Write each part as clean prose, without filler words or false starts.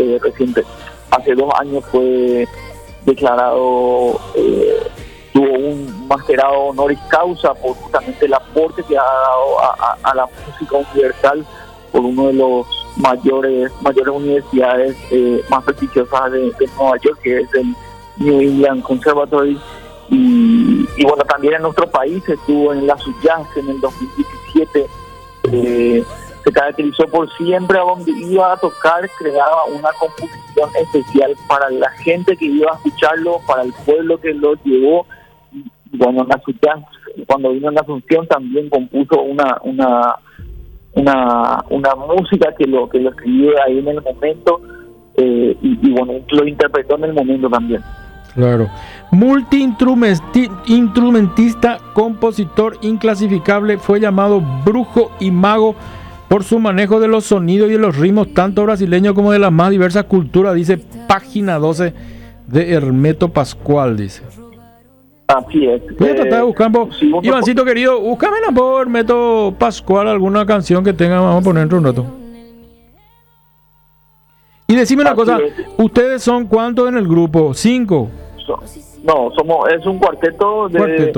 reciente. Hace 2 años fue declarado, tuvo un masterado honoris causa por justamente el aporte que ha dado a la música universal por uno de los mayores universidades más prestigiosas de Nueva York, que es el New England Conservatory. Y bueno, también en nuestro país estuvo en la Jazz en el 2017. Se caracterizó por siempre a donde iba a tocar, creaba una composición especial para la gente que iba a escucharlo, para el pueblo que lo llevó. Y bueno, la Jazz, cuando vino en la función, también compuso una música que lo escribió ahí en el momento, y bueno, lo interpretó en el momento también. Claro. Multiinstrumentista, compositor inclasificable, fue llamado brujo y mago por su manejo de los sonidos y de los ritmos, tanto brasileños como de las más diversas culturas, dice página 12 de Hermeto Pascual, dice. Así es. Voy a tratar de buscar, Ivancito querido, búscame por Hermeto Pascual alguna canción que tenga, vamos a poner un rato. Y decime una cosa, ¿ustedes son cuántos en el grupo? ¿5? Es un cuarteto de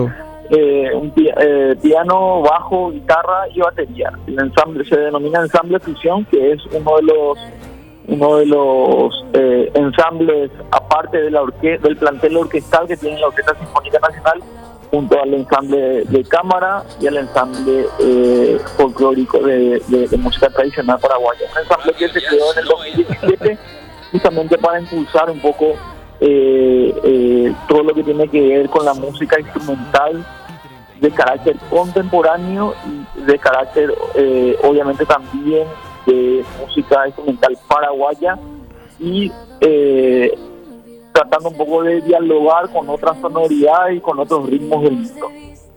piano, bajo, guitarra y batería. El ensamble se denomina ensamble fusión, que es uno de los ensambles, aparte de del plantel orquestal que tiene la Orquesta Sinfónica Nacional, junto al ensamble de cámara y al ensamble folclórico de música tradicional paraguaya. Un ensamble que se creó en el 2017 justamente para impulsar un poco todo lo que tiene que ver con la música instrumental de carácter contemporáneo y de carácter obviamente también de música instrumental paraguaya, y tratando un poco de dialogar con otras sonoridades y con otros ritmos del mundo.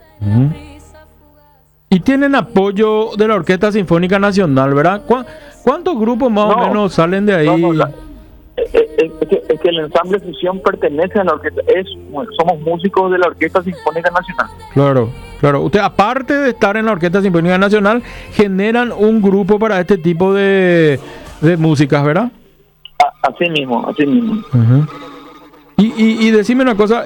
Y tienen apoyo de la Orquesta Sinfónica Nacional, ¿verdad? ¿Cuántos grupos más o menos salen de ahí? Es que el ensamble fusión pertenece a la orquesta, somos músicos de la Orquesta Sinfónica Nacional. Claro. Usted, aparte de estar en la Orquesta Sinfónica Nacional, generan un grupo para este tipo de músicas, ¿verdad? Así mismo. Uh-huh. Y decime una cosa,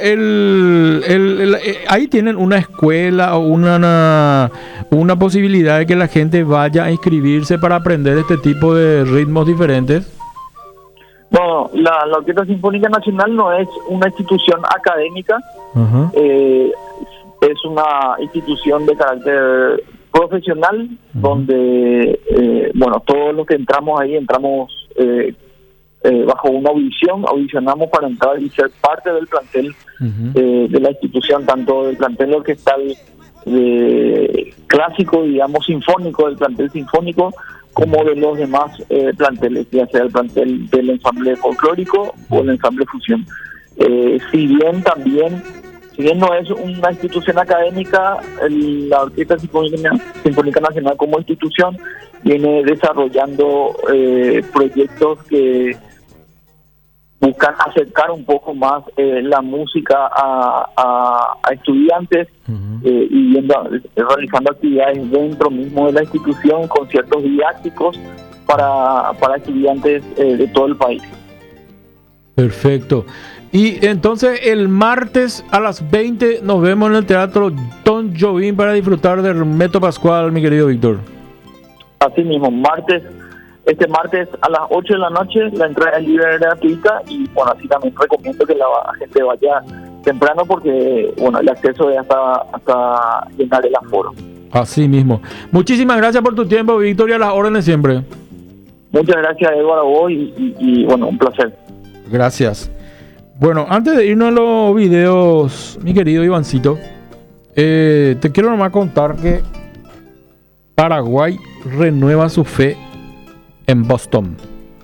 ahí tienen una escuela o una posibilidad de que la gente vaya a inscribirse para aprender este tipo de ritmos diferentes. No, la Orquesta Sinfónica Nacional no es una institución académica. Uh-huh. Es una institución de carácter profesional, uh-huh, donde todos los que entramos ahí entramos bajo una audicionamos para entrar y ser parte del plantel, uh-huh, de la institución, tanto del plantel orquestal clásico, digamos, sinfónico, del plantel sinfónico, como de los demás planteles, ya sea el plantel del ensamble folclórico o el ensamble fusión. Si bien no es una institución académica, la Orquesta Sinfónica Nacional como institución viene desarrollando proyectos que buscan acercar un poco más la música a estudiantes, uh-huh, y realizando actividades dentro mismo de la institución, conciertos didácticos para estudiantes de todo el país. Perfecto. Y entonces el martes a las 20 nos vemos en el Teatro Tom Jobim para disfrutar de Hermeto Pascual, mi querido Víctor. Así mismo, este martes a las 8 de la noche la entrada es libre y gratuita, y bueno, así también recomiendo que la gente vaya temprano porque el acceso es hasta llenar el aforo. Así mismo. Muchísimas gracias por tu tiempo, Víctor, y a las órdenes siempre. Muchas gracias, Eduardo, a vos y un placer. Gracias. Bueno, antes de irnos a los videos, mi querido Ivancito, te quiero nomás contar que Paraguay renueva su fe en Boston.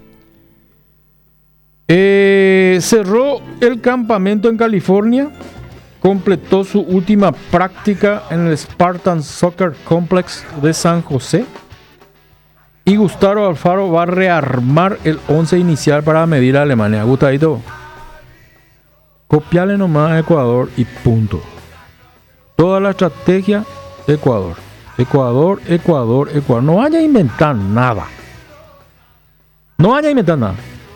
Cerró el campamento en California, completó su última práctica en el Spartan Soccer Complex de San José, y Gustavo Alfaro va a rearmar el 11 inicial para medir a Alemania. Gustadito, copiale nomás a Ecuador y punto. Toda la estrategia de Ecuador. No vaya a inventar nada.